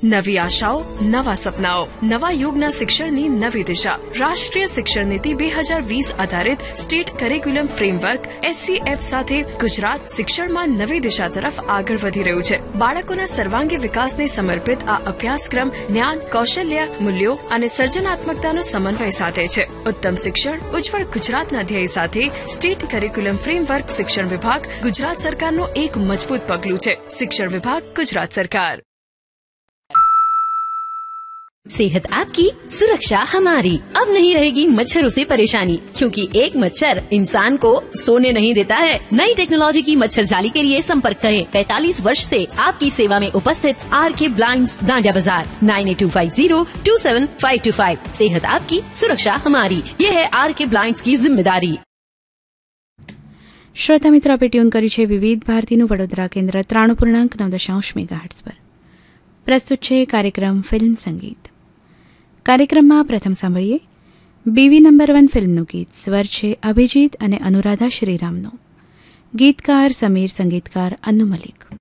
નવી આશાઓ, નવા સપનાઓ, નવા યુગના શિક્ષણની નવી દિશા. રાષ્ટ્રીય શિક્ષણ નીતિ 2020 આધારિત સ્ટેટ કરિક્યુલમ ફ્રેમવર્ક SCF સાથે ગુજરાત શિક્ષણમાં નવી દિશા તરફ આગળ વધી રહ્યું છે. બાળકોના સર્વાંગી વિકાસને સમર્પિત આ અભ્યાસક્રમ જ્ઞાન, કૌશલ્ય, મૂલ્યો અને સર્જનાત્મકતાનો સમન્વય સાધે છે. ઉત્તમ શિક્ષણ, ઉજ્જવળ ગુજરાતના ધ્યેય સાથે સ્ટેટ કરિક્યુલમ ફ્રેમવર્ક શિક્ષણ વિભાગ ગુજરાત સરકારનું એક મજબૂત પગલું છે. શિક્ષણ વિભાગ, ગુજરાત સરકાર. सेहत आपकी, सुरक्षा हमारी. अब नहीं रहेगी मच्छरों से परेशानी, क्योंकि एक मच्छर इंसान को सोने नहीं देता है. नई टेक्नोलॉजी की मच्छर जाली के लिए संपर्क करें 45 वर्ष से आपकी सेवा में उपस्थित RK ब्लाइंड्स, दांडिया बाजार. 9820027525. सेहत आपकी, सुरक्षा हमारी. ये है RK ब्लाइंड्स की जिम्मेदारी. શ્રોતા મિત્રો, આપે ટ્યુન કર્યું છે વિવિધ ભારતીનું વડોદરા કેન્દ્ર 93.9 મેગાહર્ટ્ઝ પર. પ્રસ્તુત છે કાર્યક્રમ ફિલ્મ સંગીત. કાર્યક્રમમાં પ્રથમ સાંભળીએ BV નંબર 1 ફિલ્મનું ગીત. સ્વર છે અભિજીત અને અનુરાધા શ્રીરામનો. ગીતકાર સમીર, સંગીતકાર અન્નુ મલિક.